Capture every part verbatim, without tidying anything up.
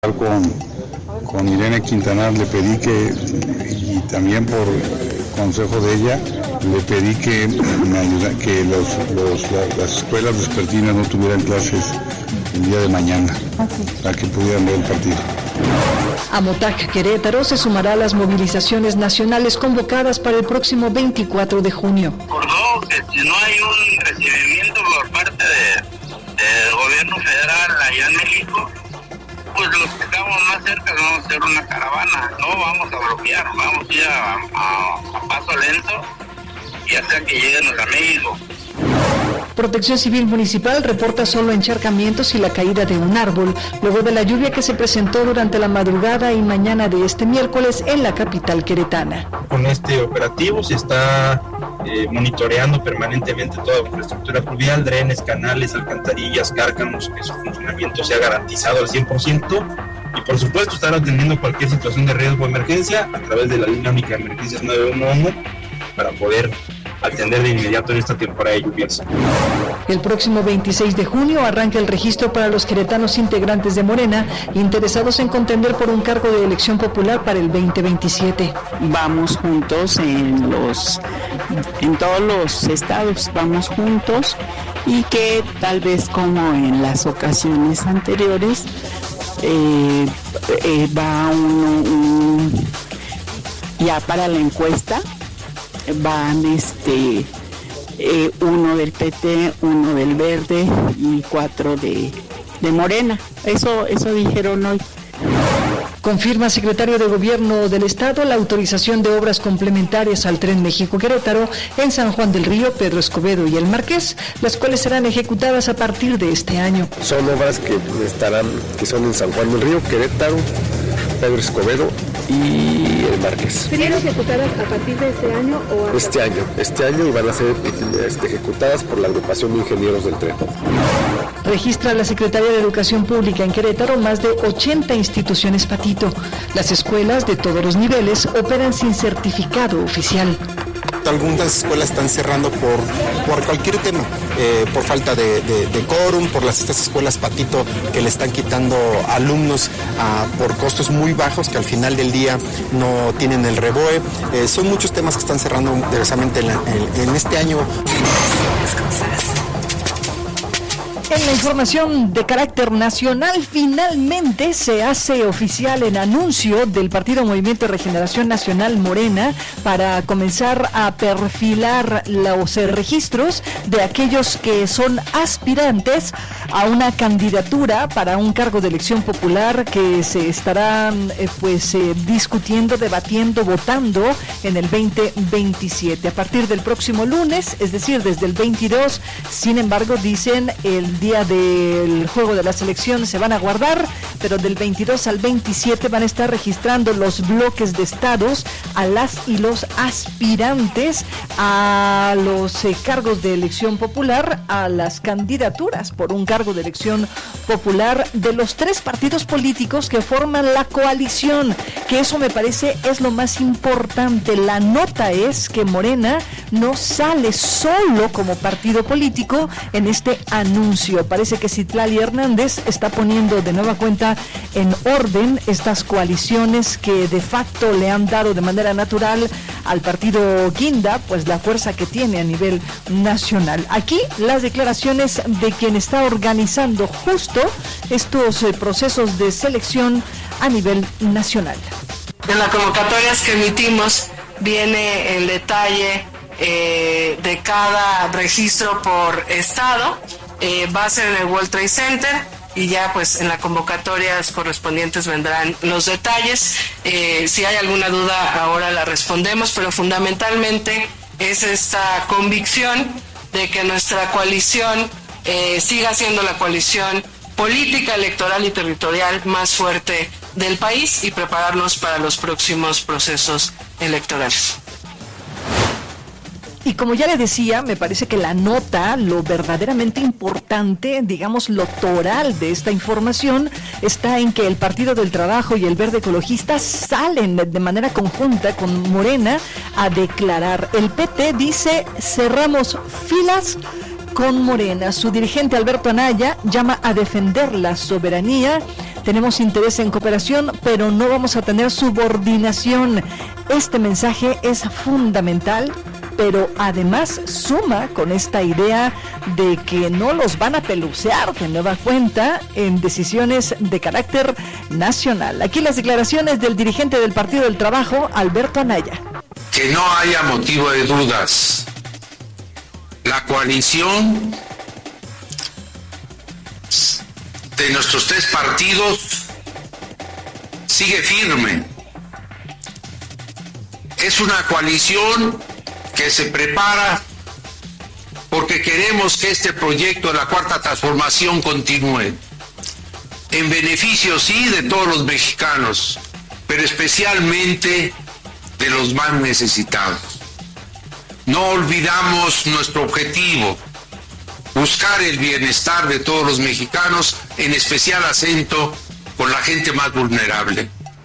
Con, con Irene Quintanar le pedí que, y también por consejo de ella, le pedí que me ayuda, que los, los, las escuelas vespertinas no tuvieran clases el día de mañana, para que pudieran ver el partido. Amotac Querétaro se sumará a las movilizaciones nacionales convocadas para el próximo veinticuatro de junio. Acordó que si no hay un recibimiento por parte de, del gobierno federal allá en México, pues los que estamos más cerca vamos a hacer una caravana, no vamos a bloquear, vamos a ir a, a, a paso lento y hasta que lleguen a México. Protección Civil Municipal reporta solo encharcamientos y la caída de un árbol, luego de la lluvia que se presentó durante la madrugada y mañana de este miércoles en la capital queretana. Con este operativo se está eh, monitoreando permanentemente toda la infraestructura fluvial, drenes, canales, alcantarillas, cárcanos, que su funcionamiento sea garantizado al cien por ciento. Y por supuesto estar atendiendo cualquier situación de riesgo o emergencia a través de la línea única de emergencias nueve uno uno para poder atender de inmediato en esta temporada de lluvias. El próximo veintiséis de junio arranca el registro para los queretanos integrantes de Morena interesados en contender por un cargo de elección popular para el veinte veintisiete. Vamos juntos en los en todos los estados, vamos juntos, y que tal vez como en las ocasiones anteriores eh, eh, va uno un, ya para la encuesta van este eh, uno del P T, uno del Verde y cuatro de, de Morena. Eso, eso dijeron hoy. Confirma secretario de Gobierno del Estado la autorización de obras complementarias al Tren México-Querétaro en San Juan del Río, Pedro Escobedo y El Marqués, las cuales serán ejecutadas a partir de este año. Son obras que estarán, que son en San Juan del Río, Querétaro, Pedro Escobedo y El Marqués. ¿Serían ejecutadas a partir de este año o a Este año, este año y van a ser este, ejecutadas por la agrupación de ingenieros del tren. Registra la Secretaría de Educación Pública en Querétaro más de ochenta instituciones Patito. Las escuelas de todos los niveles operan sin certificado oficial. Algunas escuelas están cerrando por, por cualquier tema, eh, por falta de, de, de quórum, por las estas escuelas Patito que le están quitando alumnos ah, por costos muy bajos que al final del día no tienen el REBOE. Eh, son muchos temas que están cerrando interesantemente en, la, en, en este año. En la información de carácter nacional, finalmente se hace oficial el anuncio del Partido Movimiento de Regeneración Nacional Morena para comenzar a perfilar los registros de aquellos que son aspirantes a una candidatura para un cargo de elección popular que se estarán eh, pues eh, discutiendo, debatiendo, votando en el veinte veintisiete. A partir del próximo lunes, es decir, desde el veintidós, sin embargo, dicen el día del juego de la selección se van a guardar, pero del veintidós al veintisiete van a estar registrando los bloques de estados a las y los aspirantes a los eh, cargos de elección popular, a las candidaturas por un cargo de elección popular de los tres partidos políticos que forman la coalición, que eso me parece es lo más importante. La nota es que Morena no sale solo como partido político en este anuncio. Parece que Citlali Hernández está poniendo de nueva cuenta en orden estas coaliciones que de facto le han dado de manera natural al partido Guinda, pues la fuerza que tiene a nivel nacional. Aquí las declaraciones de quien está organizando justo estos eh, procesos de selección a nivel nacional. En las convocatorias que emitimos viene el detalle eh, de cada registro por estado. Eh, va a ser en el World Trade Center y ya pues en las convocatorias correspondientes vendrán los detalles. Eh, si hay alguna duda ahora la respondemos, pero fundamentalmente es esta convicción de que nuestra coalición eh, siga siendo la coalición política, electoral y territorial más fuerte del país y prepararnos para los próximos procesos electorales. Y como ya le decía, me parece que la nota, lo verdaderamente importante, digamos lo toral de esta información, está en que el Partido del Trabajo y el Verde Ecologista salen de manera conjunta con Morena a declarar. El P T dice, cerramos filas con Morena. Su dirigente Alberto Anaya llama a defender la soberanía tenemos interés en cooperación, pero no vamos a tener subordinación. Este mensaje es fundamental, pero además suma con esta idea de que no los van a pelucear de nueva cuenta en decisiones de carácter nacional. Aquí las declaraciones del dirigente del Partido del Trabajo, Alberto Anaya. Que no haya motivo de dudas. La coalición de nuestros tres partidos sigue firme. Es una coalición que se prepara porque queremos que este proyecto de la Cuarta Transformación continúe en beneficio, sí, de todos los mexicanos, pero especialmente de los más necesitados. No olvidamos nuestro objetivo, buscar el bienestar de todos los mexicanos, en especial acento con la gente más vulnerable.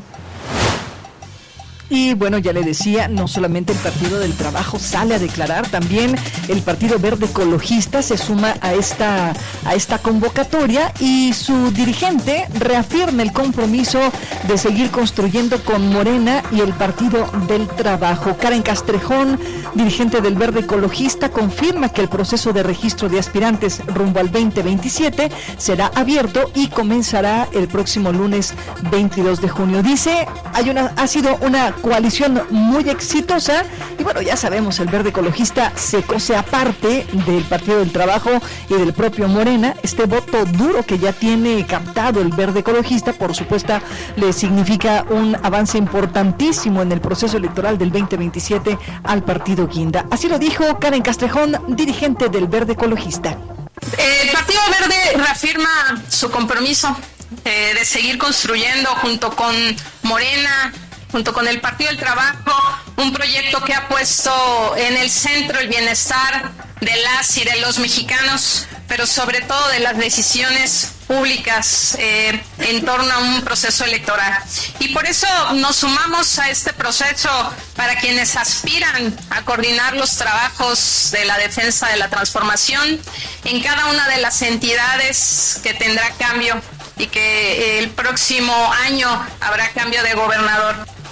Y bueno, ya le decía, no solamente el Partido del Trabajo sale a declarar, también el Partido Verde Ecologista se suma a esta, a esta convocatoria, y su dirigente reafirma el compromiso de seguir construyendo con Morena y el Partido del Trabajo. Karen Castrejón, dirigente del Verde Ecologista, confirma que el proceso de registro de aspirantes rumbo al veinte veintisiete será abierto y comenzará el próximo lunes veintidós de junio. Dice, hay una, ha sido una coalición muy exitosa, y bueno, ya sabemos, el Verde Ecologista se cose aparte del Partido del Trabajo y del propio Morena. Este voto duro que ya tiene captado el Verde Ecologista, por supuesto, le significa un avance importantísimo en el proceso electoral del veinte veintisiete al Partido Guinda. Así lo dijo Karen Castrejón, dirigente del Verde Ecologista. El Partido Verde reafirma su compromiso eh, de seguir construyendo junto con Morena, junto con el Partido del Trabajo, un proyecto que ha puesto en el centro el bienestar de las y de los mexicanos, pero sobre todo de las decisiones públicas eh, en torno a un proceso electoral. Y por eso nos sumamos a este proceso para quienes aspiran a coordinar los trabajos de la defensa de la transformación en cada una de las entidades que tendrá cambio, y que el próximo año habrá cambio de gobernador.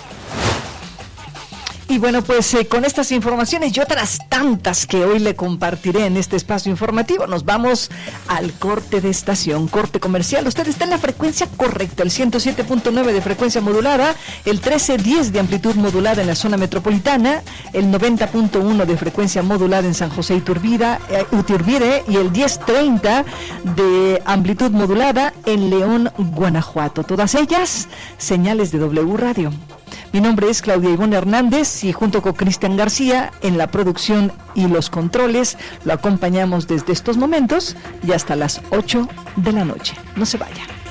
Y bueno, pues eh, con estas informaciones y otras tantas que hoy le compartiré en este espacio informativo, nos vamos al corte de estación, corte comercial. Usted está en la frecuencia correcta, el ciento siete punto nueve de frecuencia modulada, el trece diez de amplitud modulada en la zona metropolitana, el noventa punto uno de frecuencia modulada en San José Iturbide, eh, Iturbide y el diez treinta de amplitud modulada en León, Guanajuato. Todas ellas señales de W Radio. Mi nombre es Claudia Ivonne Hernández, y junto con Cristian García en la producción y los controles lo acompañamos desde estos momentos y hasta las ocho de la noche. No se vaya.